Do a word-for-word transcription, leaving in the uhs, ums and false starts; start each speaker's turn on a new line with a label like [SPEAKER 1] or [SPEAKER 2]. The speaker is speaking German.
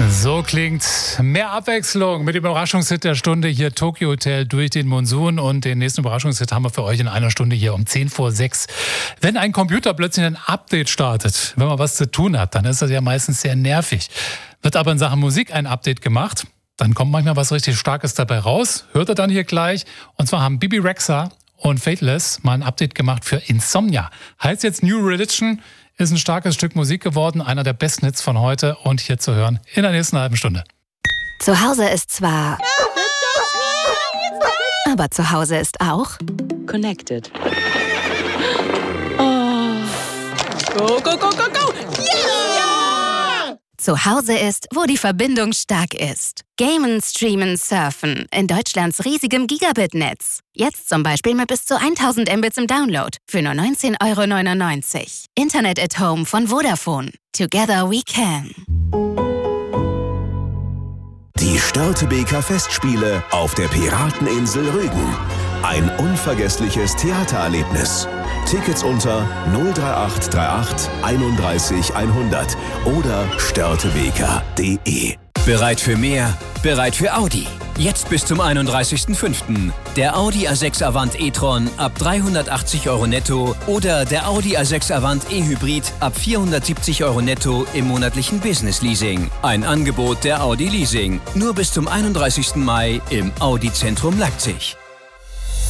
[SPEAKER 1] So klingt mehr Abwechslung mit dem Überraschungshit der Stunde hier, Tokyo Hotel durch den Monsun. Und den nächsten Überraschungshit haben wir für euch in einer Stunde hier um zehn vor sechs. Wenn ein Computer plötzlich ein Update startet, wenn man was zu tun hat, dann ist das ja meistens sehr nervig. Wird aber in Sachen Musik ein Update gemacht, dann kommt manchmal was richtig Starkes dabei raus. Hört ihr dann hier gleich. Und zwar haben Bebe Rexha und Faithless mal ein Update gemacht für Insomnia. Heißt jetzt New Religion. Ist ein starkes Stück Musik geworden, einer der besten Hits von heute und hier zu hören in der nächsten halben Stunde.
[SPEAKER 2] Zu Hause ist zwar... aber zu Hause ist auch...
[SPEAKER 3] Connected. Oh. Go, go, go, go, go!
[SPEAKER 2] Yeah! Zu Hause ist, wo die Verbindung stark ist. Gamen, streamen, surfen. In Deutschlands riesigem Gigabit-Netz. Jetzt zum Beispiel mit bis zu tausend Mbits im Download. Für nur neunzehn Euro neunundneunzig. Internet at Home von Vodafone. Together we can.
[SPEAKER 4] Die Störtebeker Festspiele auf der Pirateninsel Rügen. Ein unvergessliches Theatererlebnis. Tickets unter null drei acht drei acht einunddreißig hundert oder störtebeker punkt de.
[SPEAKER 5] Bereit für mehr? Bereit für Audi. Jetzt bis zum einunddreißigsten fünften Der Audi A sechs Avant e-tron ab dreihundertachtzig Euro netto oder der Audi A sechs Avant e-Hybrid ab vierhundertsiebzig Euro netto im monatlichen Business Leasing. Ein Angebot der Audi Leasing. Nur bis zum einunddreißigsten Mai im Audi Zentrum Leipzig.